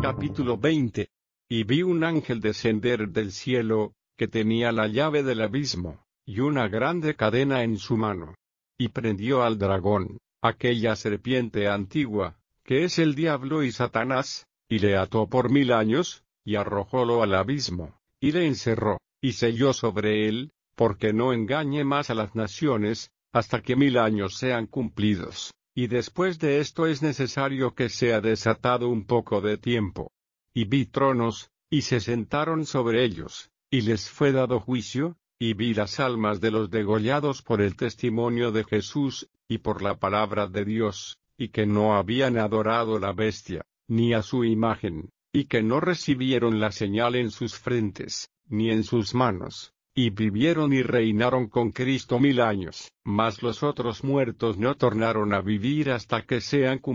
Capítulo 20. Y vi un ángel descender del cielo, que tenía la llave del abismo, y una grande cadena en su mano. Y prendió al dragón, aquella serpiente antigua, que es el diablo y Satanás, y le ató por 1000 años, y arrojólo al abismo, y le encerró, y selló sobre él, porque no engañe más a las naciones, hasta que 1000 años sean cumplidos, y después de esto es necesario que sea desatado un poco de tiempo. Y vi tronos, y se sentaron sobre ellos, y les fue dado juicio, y vi las almas de los degollados por el testimonio de Jesús, y por la palabra de Dios, y que no habían adorado la bestia, ni a su imagen, y que no recibieron la señal en sus frentes, ni en sus manos, y vivieron y reinaron con Cristo 1000 años. Mas los otros muertos no tornaron a vivir hasta que sean cumplidos